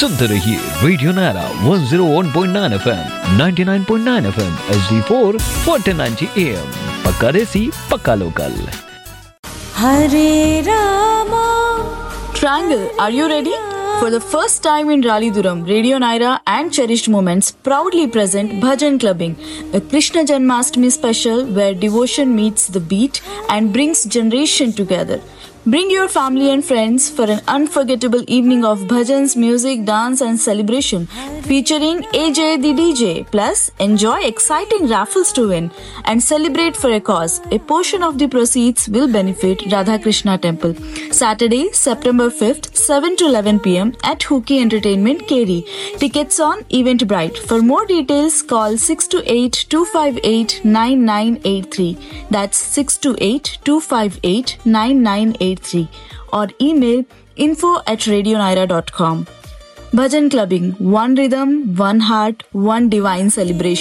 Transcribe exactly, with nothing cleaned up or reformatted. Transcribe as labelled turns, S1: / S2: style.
S1: सुनते रहिए radio Naira one zero one point nine F M, ninety nine point nine F M, H D four, fourteen ninety A M. पक्का देसी, पक्का local.
S2: Hare Rama.
S3: Triangle, are you ready? For the first time in Raliduram, Radio Naira and Cherished Moments proudly present Bhajan Clubbing, a Krishna Janmashtami special where devotion meets the beat and brings generation together. Bring your family and friends for an unforgettable evening of bhajans, music, dance and celebration featuring A J the D J. Plus, enjoy exciting raffles to win and celebrate for a cause. A portion of the proceeds will benefit Radha Krishna Temple. Saturday, September fifth, seven to eleven p m at Hookie Entertainment, Keri. Tickets on Eventbrite. For more details, call six two eight, two five eight, nine nine eight three. That's six two eight, two five eight, nine nine eight three or email info at radionaira dot com. Bhajan Clubbing, one rhythm, one heart, one divine celebration.